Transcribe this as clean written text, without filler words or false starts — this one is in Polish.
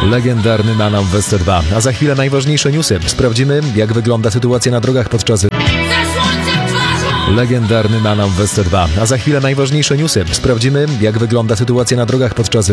Legendarny Manam w SC2. A za chwilę najważniejsze newsy. Sprawdzimy, jak wygląda sytuacja na drogach podczas... Legendarny Manam w SC2. A za chwilę najważniejsze newsy. Sprawdzimy, jak wygląda sytuacja na drogach podczas...